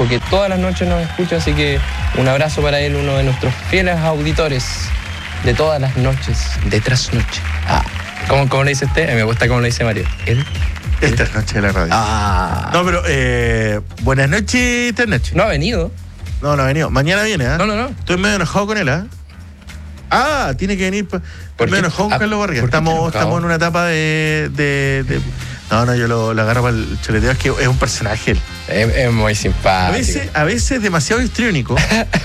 dijo que todas las noches nos escucha, así que un abrazo para él, uno de nuestros fieles auditores de todas las noches, de trasnoche. ¿Cómo le dice usted? A mí me gusta cómo le dice Mario. ¿Él? Esta es noche de la radio. No, pero buenas noches, esta noche. No ha venido. No ha venido. Mañana viene, ¿eh? No. Estoy medio enojado con él, ¿eh? Tiene que venir. Estoy medio enojado con Carlos Barriga. Estamos en una etapa de No, yo lo agarro para el choleteo. Es que es un personaje. Es muy simpático. A veces demasiado histriónico.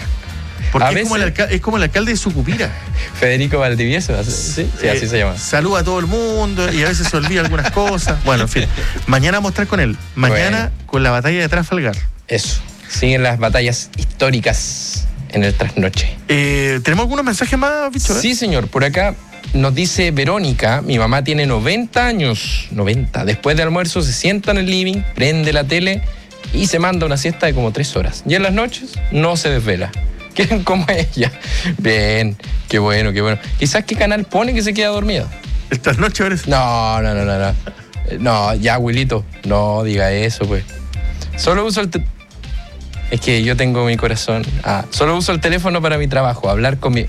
Porque es como el alcalde de Sucupira. Federico Valdivieso, sí, así se llama. Saluda a todo el mundo y a veces se olvida algunas cosas. Bueno, en fin. Mañana vamos a estar con él. Mañana con la batalla de Trafalgar. Eso. Siguen las batallas históricas en el trasnoche. ¿Tenemos algunos mensajes más, bicho? Sí, señor. Por acá nos dice Verónica, mi mamá tiene 90 años. 90. Después de almuerzo se sienta en el living, prende la tele y se manda una siesta de como 3 horas. Y en las noches no se desvela. ¿Quieren como ella? Bien, qué bueno. Quizás qué canal pone que se queda dormida. ¿El trasnoche parece? No. No, ya, Wilito, no diga eso, pues. Solo uso es que yo tengo mi corazón. Solo uso el teléfono para mi trabajo, hablar con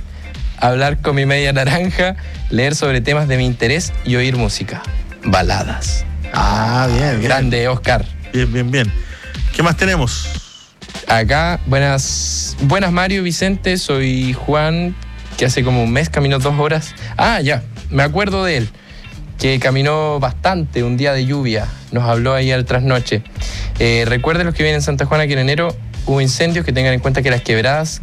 mi media naranja, leer sobre temas de mi interés y oír música. Baladas. Bien. Grande, Oscar. Bien. ¿Qué más tenemos? Acá, buenas Mario, Vicente, soy Juan, que hace como un mes caminó 2 horas. Ya, me acuerdo de él, que caminó bastante un día de lluvia, nos habló ahí al trasnoche. Recuerden los que vienen en Santa Juana que en enero hubo incendios, que tengan en cuenta que las quebradas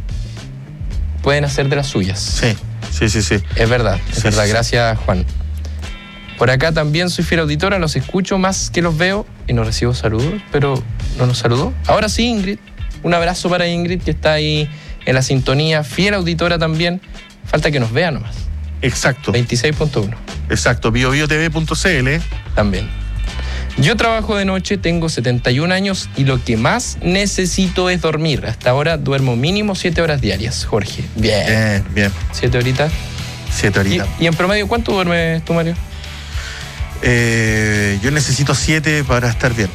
pueden hacer de las suyas. Sí. Es verdad, gracias Juan. Por acá también soy fiel auditora, los escucho más que los veo y no recibo saludos, pero no nos saludó. Ahora sí, Ingrid. Un abrazo para Ingrid, que está ahí en la sintonía, fiel auditora también. Falta que nos vea nomás. Exacto. 26.1. Exacto, biobiotv.cl. También. Yo trabajo de noche, tengo 71 años y lo que más necesito es dormir. Hasta ahora duermo mínimo 7 horas diarias, Jorge. Bien. 7 horitas. 7 horitas. ¿Y en promedio cuánto duermes tú, Mario? Yo necesito 7 para estar bien.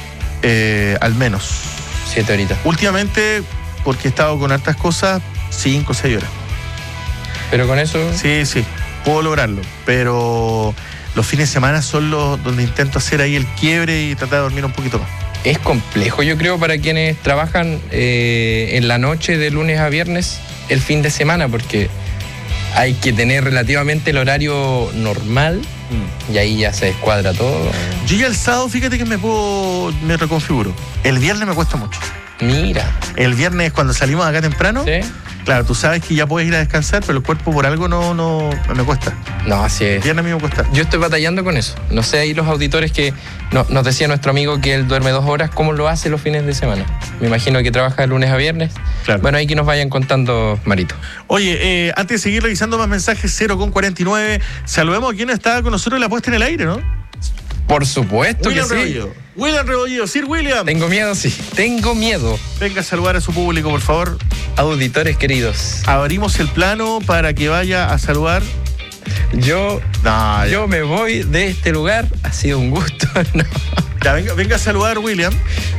Al menos. 7 horitas. Últimamente, porque he estado con hartas cosas, 5 o 6 horas. ¿Pero con eso? Sí, puedo lograrlo. Pero los fines de semana son los donde intento hacer ahí el quiebre y tratar de dormir un poquito más. Es complejo, yo creo, para quienes trabajan en la noche de lunes a viernes, el fin de semana, porque hay que tener relativamente el horario normal y ahí ya se descuadra todo. Yo ya el sábado, fíjate que me reconfiguro. El viernes me cuesta mucho. Mira. El viernes cuando salimos acá temprano, ¿sí? Claro, tú sabes que ya puedes ir a descansar, pero el cuerpo por algo no me cuesta. No, así es. El viernes a mí me cuesta. Yo estoy batallando con eso. No sé, ahí los auditores que nos decía nuestro amigo que él duerme 2 horas, ¿cómo lo hace los fines de semana? Me imagino que trabaja de lunes a viernes. Claro. Bueno, ahí que nos vayan contando, Marito. Oye, antes de seguir revisando más mensajes, 0:49, saludemos a quien está con nosotros en la puesta en el aire, ¿no? Por supuesto William que Rebolledo. sí. William Rebolledo, Sir William. Tengo miedo, sí. Tengo miedo. Venga a saludar a su público, por favor. Auditores queridos. Abrimos el plano para que vaya a saludar. Yo me voy de este lugar. Ha sido un gusto. No. Ya, venga a saludar, William.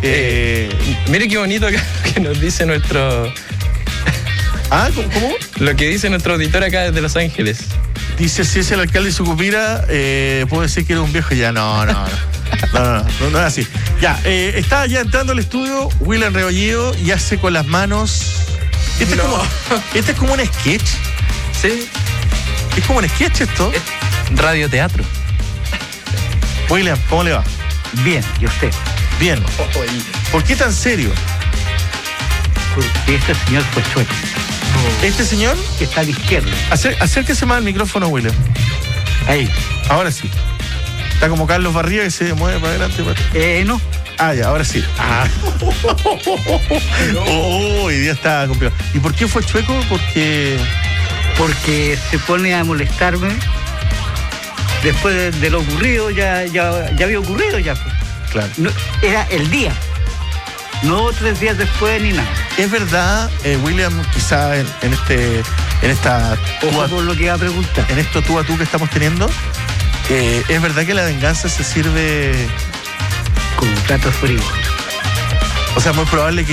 Mire qué bonito que nos dice nuestro... ¿Cómo? Lo que dice nuestro auditor acá desde Los Ángeles. Dice, si es el alcalde de Sucupira, puedo decir que era un viejo ya. No es así. Ya, está ya entrando al estudio William Rebolledo y hace con las manos... Este es como un sketch. Sí. Es como un sketch esto. Radioteatro. William, ¿cómo le va? Bien, ¿y usted? Bien. ¿Por qué tan serio? Porque este señor fue chueco. ¿Este señor? Que está a la izquierda. Acérquese más al micrófono, William. Ahí. Ahora sí. Está como Carlos Barriga que se mueve para adelante. No. Ya, ahora sí. Hoy día está complicado. ¿Y por qué fue chueco? Porque se pone a molestarme. Después de lo ocurrido, ya había ocurrido ya. Claro. No, era el día. No 3 días después ni nada. Es verdad, William, quizá en esta... Ojo por lo que iba a preguntar. En esto tú a tú que estamos teniendo, es verdad que la venganza se sirve... Con un plato frío. O sea, muy probable que